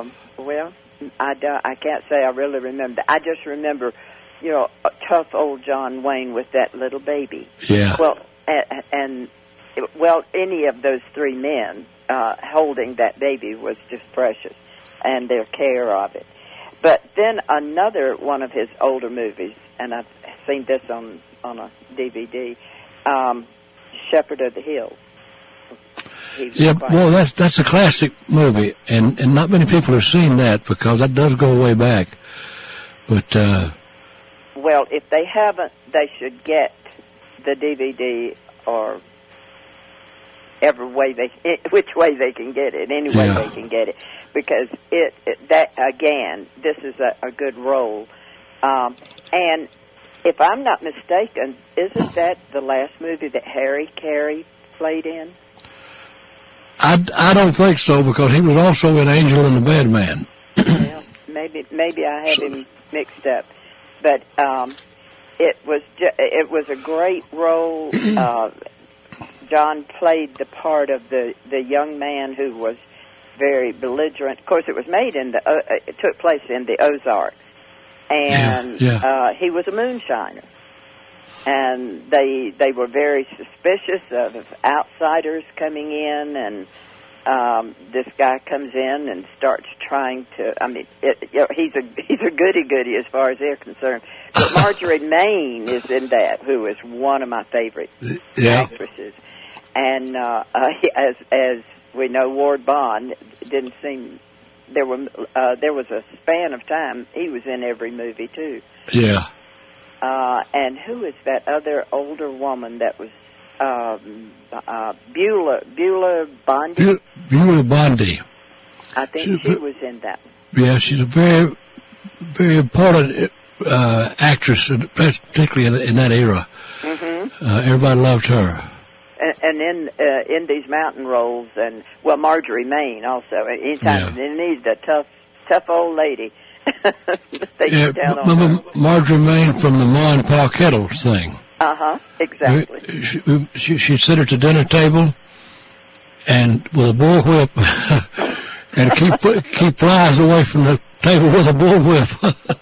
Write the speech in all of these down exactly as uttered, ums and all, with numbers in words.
Um, well, I, don't, I can't say I really remember. I just remember, you know, tough old John Wayne with that little baby. Yeah. Well, and, and well, any of those three men uh, holding that baby was just precious, and their care of it. But then another one of his older movies, and I've seen this on, on a D V D, um, Shepherd of the Hills. Yeah, well, that's that's a classic movie, and, and not many people have seen that because that does go way back. But uh, well, if they haven't, they should get the D V D or every way they, which way they can get it, any way yeah. they can get it, because it, it that again, this is a, a good role, um, and if I'm not mistaken, isn't that the last movie that Harry Carey played in? I, I don't think so, because he was also in Angel and the Bad Man. Well, maybe maybe I have him mixed up, but um, it was ju- it was a great role. Uh, John played the part of the, the young man who was very belligerent. Of course, it was made in the uh, it took place in the Ozarks, and yeah, yeah. Uh, he was a moonshiner. And they they were very suspicious of outsiders coming in, and um, this guy comes in and starts trying to. I mean, it, you know, he's a he's a goody goody as far as they're concerned. But Marjorie Main is in that, who is one of my favorite yeah. actresses. And uh, uh, as as we know, Ward Bond didn't seem there were uh, there was a span of time he was in every movie too. Yeah. Uh, and who is that other older woman that was um, uh, Beulah Beulah Bondi? Beulah Bondi. I think she, she was in that. Yeah, she's a very, very important uh, actress, particularly in, in that era. Mm-hmm. Uh, everybody loved her. And, and in uh, in these mountain roles, and well, Marjorie Main also. Anytime yeah. they need a tough, tough old lady. they yeah, down on remember her. Marjorie Main from the Ma and Pa Kettles thing? Uh huh. Exactly. She, she, she'd sit at the dinner table, and with a bullwhip, and keep keep flies away from the table with a bullwhip.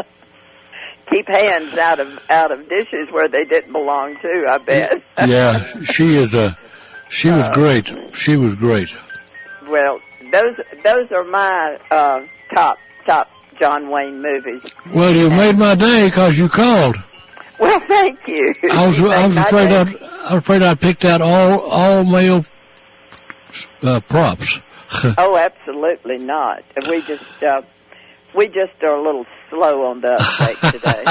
Keep hands out of out of dishes where they didn't belong to. I bet. Yeah, she is a. She was uh, great. She was great. Well, those those are my uh, top top John Wayne movies. Well, you and, made my day because you called. Well, thank you. I was I was afraid I I was afraid I picked out all all male uh, props. Oh, absolutely not. We just uh, we just are a little slow on the uptake today.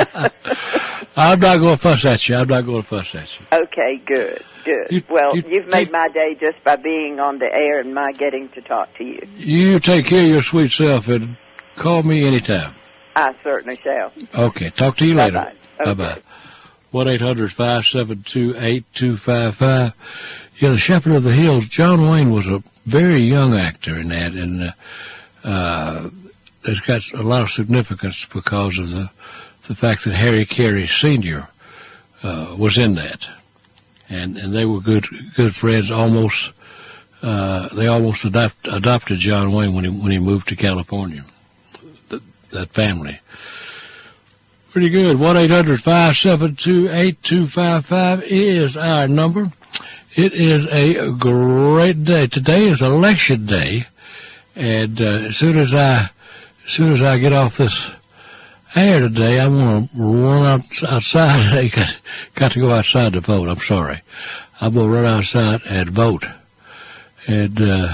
I'm not going to fuss at you. I'm not going to fuss at you. Okay, good, good. You, well, you you've made take, my day just by being on the air and my getting to talk to you. You take care of your sweet self and call me anytime. I certainly shall. Okay, talk to you later. Bye-bye. Okay. Bye-bye. one eight hundred five seven two eight two five five. Yeah, the Shepherd of the Hills, John Wayne was a very young actor in that, and uh, uh, it's got a lot of significance because of the the fact that Harry Carey Senior uh, was in that, and and they were good good friends. Almost, uh, they almost adopt, adopted John Wayne when he when he moved to California. The, that family, pretty good. One eight hundred five seven two eight two five five is our number. It is a great day. Today is election day, and uh, as soon as I as soon as I get off this air today, I want to run out, outside. I got, got to go outside to vote. I'm sorry. I'm going to run outside and vote. And uh,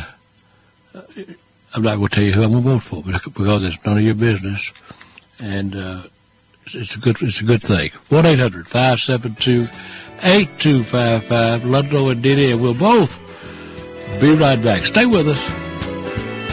I'm not going to tell you who I'm going to vote for because it's none of your business. And uh, it's a good it's a good thing. one eight hundred five seven two eight two five five. Ludlow and Diddy, and we'll both be right back. Stay with us.